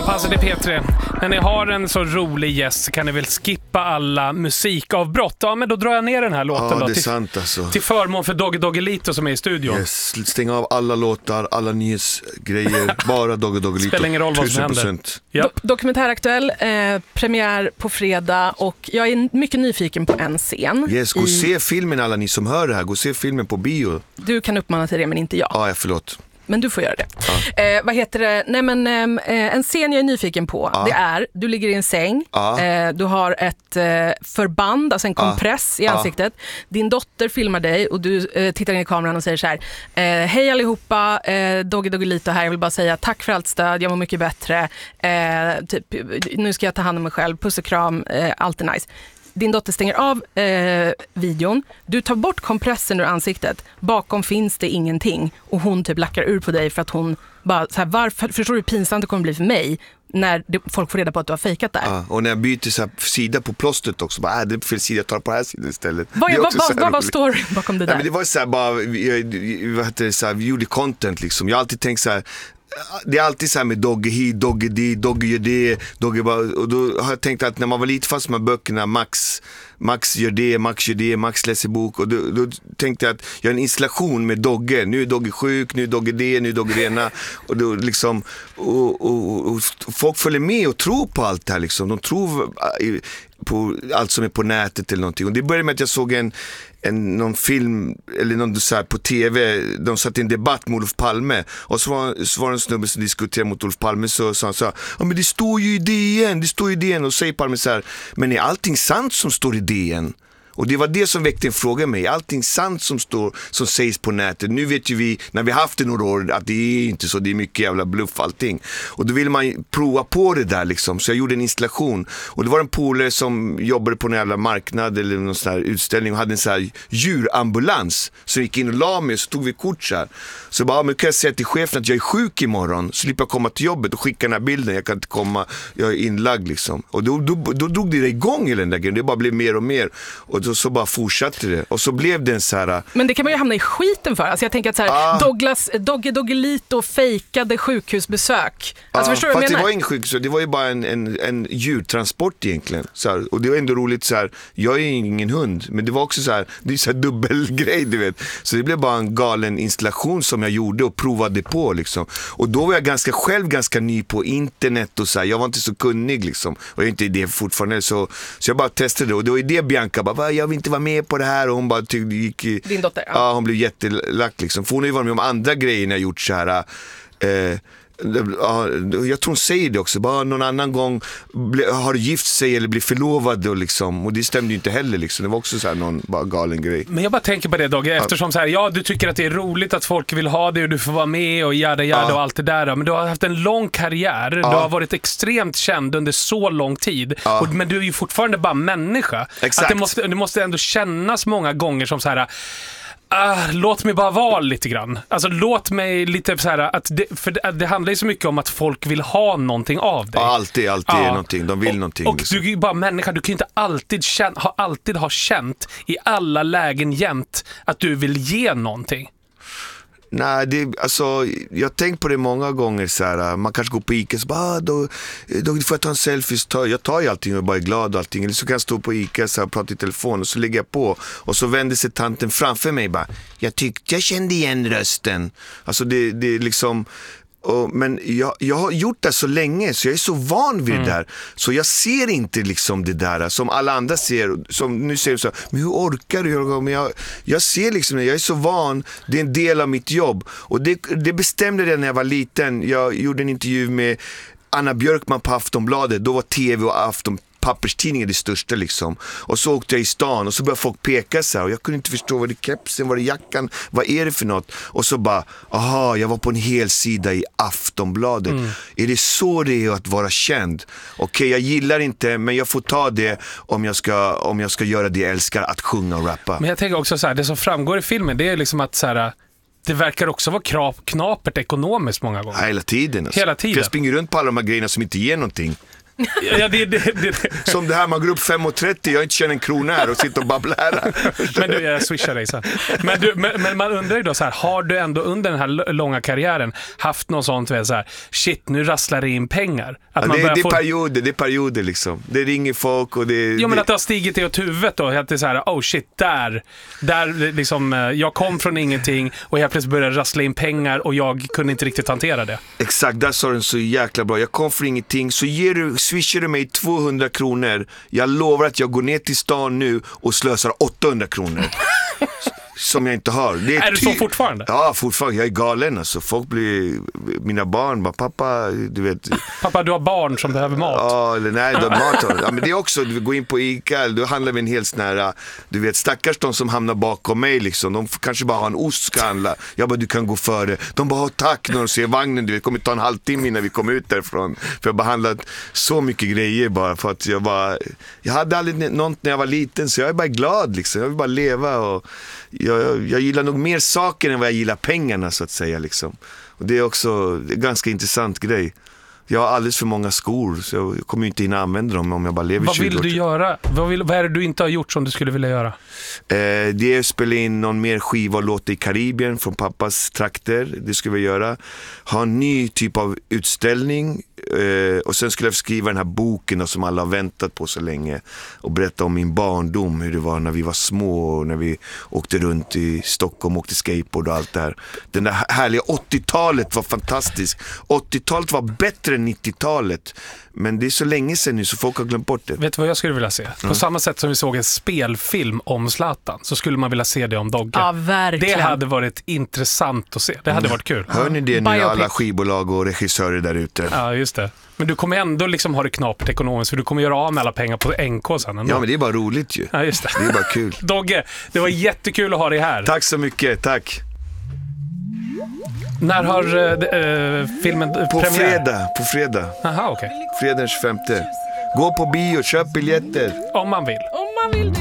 Morgonpasset i P3. När ni har en så rolig gäst så kan ni väl skippa alla musikavbrott. Ja, men då drar jag ner den här låten det är sant alltså. till förmån för Dogge Doggelito som är i studion. Yes, stäng av alla låtar, alla nyhetsgrejer, bara Dogge Doggelito. Spelar ingen roll vad som händer. Ja. Dokumentäraktuell, premiär på fredag och jag är mycket nyfiken på en scen. Yes, gå se filmen alla ni som hör det här. Gå se filmen på bio. Du kan uppmana till det men inte jag. Ja, förlåt. Men du får göra det. Vad heter det? Nej, men, en scen jag är nyfiken på, det är, du ligger i en säng, du har ett förband, alltså en kompress i ansiktet. Din dotter filmar dig och du tittar in i kameran och säger så här: hej allihopa, Dogge Doggelito här, jag vill bara säga tack för allt stöd, jag mår mycket bättre. Nu ska jag ta hand om mig själv, puss och kram, allt är nice. Din dotter stänger av videon. Du tar bort kompressen ur ansiktet. Bakom finns det ingenting. Och hon typ lackar ur på dig för att hon bara så här, varför, förstår du hur pinsamt det kommer bli för mig när folk får reda på att du har fejkat där. Ja, och när jag byter så här sida på plåstret också, bara, det är fel sida, jag tar på här sidan istället. Vad står bakom det där? Nej, men det var så här, bara, vi gjorde content liksom. Jag har alltid tänkt så här, det är alltid så här med Dogge hit, Dogge dit, Dogge gör det, Dogge bara, och då har jag tänkt att när man var lite fast med böckerna, Max gör det, Max läser bok, och då tänkte jag att jag har en installation med Dogge. Nu är Dogge sjuk, nu är Dogge det, nu är Dogge rena, och då liksom och folk följer med och tror på allt det här liksom. De tror på allt som är på nätet eller någonting. Och det började med att jag såg någon film eller någon så här på tv, de satt i en debatt med Olof Palme och så var en snubbe som diskuterade mot Olof Palme, så sa han så här: ja men det står ju i DN, och säger Palme så här: men är allting sant som står i DN? Och det var det som väckte en fråga med mig. Allting sant som sägs på nätet. Nu vet ju vi, när vi haft det några år, att det är inte så, det är mycket jävla bluff allting. Och då ville man prova på det där liksom. Så jag gjorde en installation. Och det var en polare som jobbade på en jävla marknad eller någon sån här utställning och hade en sån här djurambulans. Så gick in och la mig och så tog vi kort så här. Så bara, men kan jag säga till chefen att jag är sjuk imorgon, så slipper jag komma till jobbet och skicka den här bilden. Jag kan inte komma, jag är inlagd liksom. Och då drog det igång i den där grejen. Det bara blev mer och mer. Och så bara fortsatte det. Och så blev det en så här... Men det kan man ju hamna i skiten för. Alltså jag tänker att så här, Dogge Doggelito fejkade sjukhusbesök. Alltså förstår du vad jag menar? Det var ingen sjukhus, det var ju bara en djurtransport egentligen. Så här, och det var ändå roligt så här, jag är ingen hund, men det var också så här, det är så här dubbelgrej, du vet. Så det blev bara en galen installation som jag gjorde och provade på liksom. Och då var jag ganska ny på internet och så här, jag var inte så kunnig liksom. Och jag är inte det fortfarande, så jag bara testade det. Och det var ju det Bianca bara, jag vill inte vara med på det här, och hon bara gick i... Din dotter? Ja, hon blev jättelack liksom. För hon har ju varit med om andra grejer när jag gjort så här... jag tror hon säger det också, bara någon annan gång har gift sig eller blir förlovad och liksom, och det stämde ju inte heller liksom. Det var också så här någon bara galen grej. Men jag bara tänker på det, Dogge, eftersom så här, ja, du tycker att det är roligt att folk vill ha det och du får vara med och jada och allt det där, men du har haft en lång karriär, du har varit extremt känd under så lång tid, men du är ju fortfarande bara människa. Exakt. Att det måste ändå kännas många gånger som så här: låt mig bara vara lite grann. Alltså låt mig lite så här, för det handlar ju så mycket om att folk vill ha någonting av dig. Ja, alltid är någonting, de vill någonting. Och liksom. du är ju bara människa, du kan ju inte alltid ha känt i alla lägen jämt att du vill ge någonting. Nej, alltså, jag har tänkt på det många gånger så här, man kanske går på Ica och så bara, då får jag ta en selfie, jag tar ju allting och bara är glad och allting, eller så kan jag stå på Ica så här, och prata i telefon och så lägger jag på och så vänder sig tanten framför mig bara, jag tyckte jag kände igen rösten. Alltså det är liksom... men jag har gjort det så länge så jag är så van vid det där, så jag ser inte liksom det där som alla andra ser, som nu ser så, men hur orkar du? Men jag ser liksom, jag är så van, det är en del av mitt jobb, och det bestämde det när jag var liten. Jag gjorde en intervju med Anna Björkman på Aftonbladet, då var TV och papperstidningen det största liksom. Och så åkte jag i stan och så började folk peka så här, och jag kunde inte förstå, vad det kepsen, vad det jackan, vad är det för något? Och så bara, jag var på en hel sida i Aftonbladet. Är det så det är att vara känd? Okej, jag gillar inte, men jag får ta det om jag ska göra det jag älskar, att sjunga och rappa. Men jag tänker också så här, det som framgår i filmen, det är liksom att så här, det verkar också vara knapert ekonomiskt många gånger. Hela tiden. Alltså. Hela tiden. För jag springer runt på alla de här grejerna som inte ger någonting. Ja, Som det här, man går upp 5:30, jag inte känner en krona här och sitter och babblar här. Men du, jag swishar dig sen. Men man undrar ju då så här, har du ändå under den här långa karriären haft någon sånt så här, shit, nu rasslar det in pengar? Att Ja, man det är perioder liksom. Det ringer folk och det... Jo, men att det har stigit det åt huvudet då, att det är så här, oh shit, där liksom, jag kom från ingenting och jag plötsligt började rassla in pengar och jag kunde inte riktigt hantera det. Exakt, där sa den så jäkla bra. Jag kom från ingenting, så swishar du mig 200 kronor. Jag lovar att jag går ner till stan nu och slösar 800 kronor. Som jag inte har. Är du så fortfarande? Ja, fortfarande. Jag är galen alltså. Folk blir, mina barn bara, pappa, du vet. Pappa, du har barn som behöver mat. Ja, eller nej, du har mat. Ja, men det är också, du går in på Ica, då handlar vi en helt sån här, du vet, stackars de som hamnar bakom mig liksom. De kanske bara har en ost ska handla. Jag bara, du kan gå före. De bara, tack, när de ser vagnen, du vet, kommer ta en halvtimme innan vi kommer ut därifrån. För jag har behandlat så mycket grejer bara för att jag hade aldrig något när jag var liten, så jag är bara glad liksom. Jag vill bara leva och jag gillar nog mer saker än vad jag gillar pengarna så att säga liksom. Och det är också en ganska intressant grej. Jag har alldeles för många skor så jag kommer inte hinna använda dem om jag bara lever 20 år. Vad vill du göra? Vad är det du inte har gjort som du skulle vilja göra? Det är att spela in någon mer skiva och låta i Karibien från pappas trakter. Det skulle vi göra. Ha en ny typ av utställning. Och sen skulle jag skriva den här boken som alla har väntat på så länge och berätta om min barndom, hur det var när vi var små och när vi åkte runt i Stockholm, åkte skateboard och allt det här. Den där härliga 80-talet var fantastiskt. 80-talet var bättre än 90-talet, men det är så länge sedan nu så folk har glömt bort det. Vet du vad jag skulle vilja se? På samma sätt som vi såg en spelfilm om Zlatan så skulle man vilja se det om Dogge. Ja, verkligen. Det hade varit intressant att se. Det hade varit kul. Hör ni det nu, alla skivbolag och regissörer där ute? Ja, just det. Men du kommer ändå liksom ha det knapert ekonomiskt för du kommer göra av med alla pengar på NK sen ändå. Ja, men det är bara roligt ju. Ja, just det. Det är bara kul. Dogge, det var jättekul att ha dig här. Tack så mycket, tack. När har filmen premiär? På fredag. Aha, okej. Fredag den 25. Gå på bio, köp biljetter. Om man vill.